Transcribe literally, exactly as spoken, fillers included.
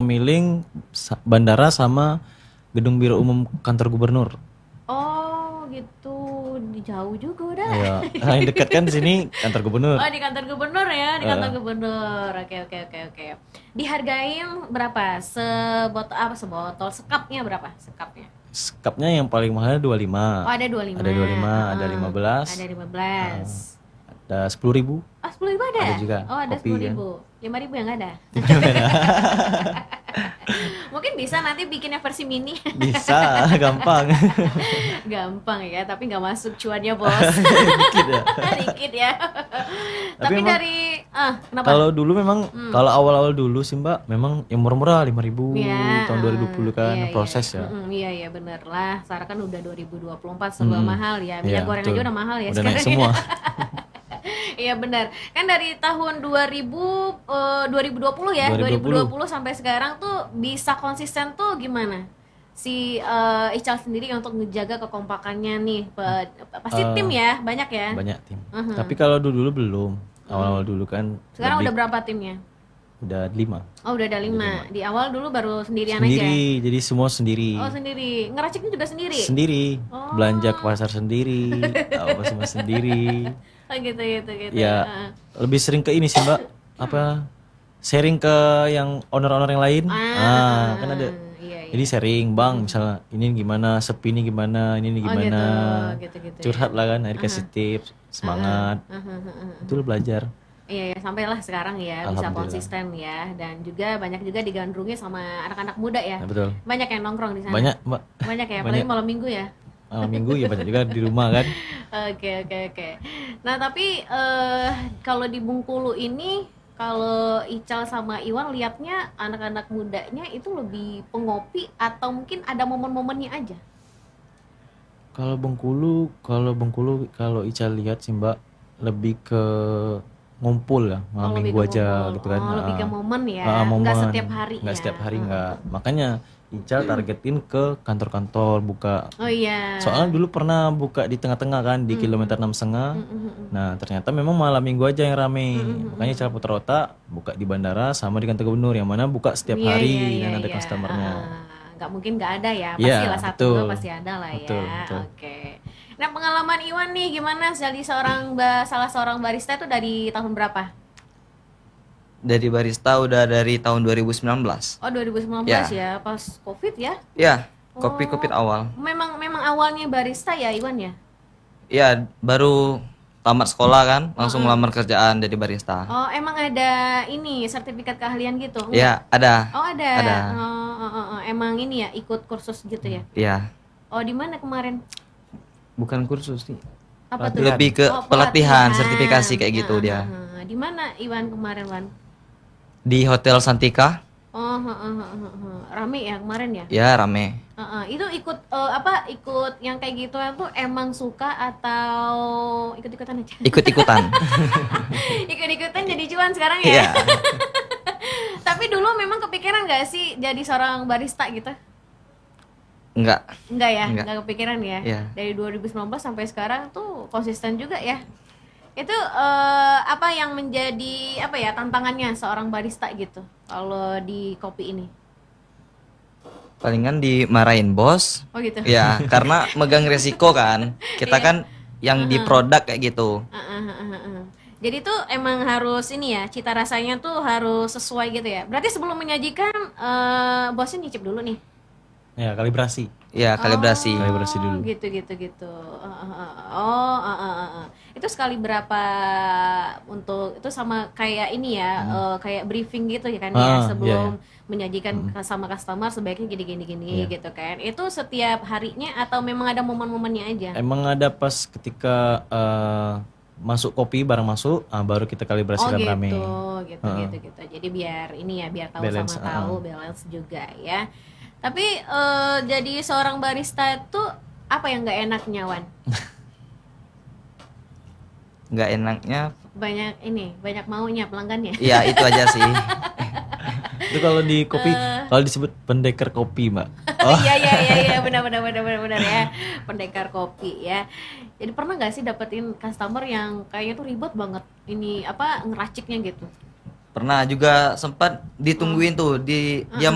kemiling sa- bandara sama gedung biro umum kantor gubernur. Oh gitu, di jauh juga udah. Iya, nah, yang dekat kan di sini kantor gubernur. Oh di kantor gubernur ya, di kantor Eh. gubernur. Oke oke oke oke. Dihargain berapa? Sebotol apa sebotol? Sekapnya berapa? Sekapnya? Sekapnya yang paling mahal dua puluh lima. Oh ada dua puluh lima. Ada dua puluh lima, ada Ah, lima belas. Ada lima belas. Ada sepuluh ribu. Oh sepuluh ribu ada? Ada juga, Oh ada kopi sepuluh kan. ribu. Lima ribu yang nggak ada. Mungkin bisa nanti bikinnya versi mini. Bisa, gampang. Gampang ya, tapi nggak masuk cuannya bos. Dikit ya. Dikit ya. Tapi Tapi emang- dari ah kenapa? Kalau dulu memang Hmm. kalau awal-awal dulu sih Mbak, memang yang murah-murah lima ribu Ya, tahun dua ribu dua puluh kan iya, proses iya. ya. Mm-mm, iya iya bener lah. Sekarang kan udah dua ribu dua puluh empat serba Mm-mm. mahal ya. Minyak Iya, goreng betul. aja udah mahal ya Udah naik sekarang. semua. Iya benar. Kan dari tahun dua ribu eh, dua ribu dua puluh ya, dua ribu dua dua ribu dua puluh sampai sekarang tuh bisa konsisten tuh gimana? Si eh, Ical sendiri untuk ngejaga kekompakannya nih. Pe- pasti Eh, tim ya, banyak ya. Banyak tim. Mhm. Tapi kalau dulu belum. Awal-awal dulu kan Sekarang lebih- udah berapa timnya? udah lima. Oh udah ada lima. Di awal dulu baru sendirian aja. Sendiri, jadi semua sendiri. Oh sendiri. Ngeraciknya juga sendiri. Sendiri. Oh. Belanja ke pasar sendiri, apa semua sendiri. Oh gitu gitu gitu. Ya, Heeh. lebih sering ke ini sih Mbak. Apa? Sharing ke yang owner-owner yang lain. Ah, kan ada. Iya, iya. Jadi sharing, Bang, misalnya ini gimana, sepi ini gimana, ini ini Oh, gimana. gitu, gitu, gitu, Curhat lah kan, akhirnya kasih tips, semangat. Heeh, heeh, heeh. Itu lo belajar. Iya ya, sampailah sekarang ya bisa Alhamdulillah. konsisten ya, dan juga banyak juga digandrungi sama anak-anak muda ya. Nah, betul. Banyak yang nongkrong di sana. Banyak, Mbak. Banyak ya, banyak. apalagi malam minggu ya. Malam minggu ya banyak juga di rumah kan. Oke oke oke. Nah tapi eh kalau di Bengkulu ini, kalau Ical sama Iwan liatnya anak-anak mudanya itu lebih pengopi atau mungkin ada momen-momennya aja? Kalau Bengkulu, kalau Bengkulu kalau Ica lihat sih Mbak lebih ke ngumpul ya malam Oh, lebih minggu ke aja ngumpul. gitu kan. Oh, lebih ke Ah. momen ya, Ah, nggak momen. setiap hari Nggak ya. setiap hari Hmm. nggak. Makanya Ica targetin ke kantor-kantor buka. Oh iya. Soalnya dulu pernah buka di tengah-tengah kan di kilometer enam setengah. Mm, mm, mm. Nah ternyata memang malam minggu aja yang rame. Makanya Ica putar otak buka di bandara sama di kantor gubernur yang mana buka setiap Iya, hari iya, dan iya, ada iya. customernya. Ah, nggak mungkin nggak ada ya, Iya, pastilah satu betul. dua pasti ada lah Betul, ya. betul. Oke. Nah pengalaman Iwan nih gimana jadi seorang ba- salah seorang barista itu dari tahun berapa? Dari barista udah dari tahun dua ribu sembilan belas. Oh dua ribu sembilan belas Ya. ya, pas COVID ya. Ya, Oh. kopi-kopi awal. Memang memang awalnya barista ya Iwan ya. Ya, baru tamat sekolah kan, langsung ngelamar kerjaan jadi barista. Oh emang ada ini sertifikat keahlian gitu? Enggak? Ya, ada. Oh ada. Ada. Oh, oh, oh, oh. Emang ini ya ikut kursus gitu ya? Ya, Oh di mana kemarin? bukan kursus sih. Apa tuh? Lebih ke Oh, pelatihan, sertifikasi kayak gitu Heeh, dia. heeh. Di mana Iwan kemarin Wan? Di Hotel Santika, Oh, heeh, heeh, heeh. Rame ya kemarin ya? ya rame. Heeh. Itu ikut eh, apa? Ikut yang kayak gitu tuh emang suka atau ikut-ikutan aja? Ikut-ikutan. Ikut-ikutan jadi cuan sekarang ya? Iya. Tapi dulu memang kepikiran nggak sih jadi seorang barista gitu? Enggak. Enggak ya? Enggak. Enggak kepikiran ya? Iya. Dari dua ribu sembilan belas sampai sekarang tuh konsisten juga ya? Itu eh, apa yang menjadi apa ya tantangannya seorang barista gitu kalau di kopi ini? Palingan dimarahin bos. Oh gitu. Ya, karena megang resiko kan. Kita Iya. kan yang di produk kayak gitu. Heeh, heeh, heeh. Jadi tuh emang harus ini ya, cita rasanya tuh harus sesuai gitu ya. Berarti sebelum menyajikan eh, bosnya nyicip dulu nih. Ya kalibrasi. Ya, kalibrasi. Oh, Kalibrasi dulu. gitu gitu gitu. Heeh, heeh. Oh, heeh, heeh, heeh. Itu sekali berapa untuk itu sama kayak ini ya, eh, kayak briefing gitu ya kan ya Hmm. Ah, sebelum iya, menyajikan ke- sama customer sebaiknya gini gini gini Iya. gitu kan. Itu setiap harinya atau memang ada momen-momennya aja? Emang ada pas ketika eh, masuk kopi barang masuk, ah, baru kita Oh kalibrasikan gitu, rame. gitu, Heeh. gitu, gitu. Jadi biar ini ya, biar tahu Balance, sama tahu, uh-uh. balance juga ya. Tapi eh, jadi seorang barista itu apa yang nggak enaknya Wan? Nggak enaknya, Banyak ini, banyak maunya pelanggannya. ya itu aja sih. Itu kalau di kopi, Eh. kalau disebut pendekar kopi, Mbak. Oh iya iya iya iya benar benar benar benar benar ya, pendekar kopi ya. Jadi pernah nggak sih dapetin customer yang kayaknya tuh ribet banget ini apa ngeraciknya gitu? Pernah juga sempat ditungguin tuh di dia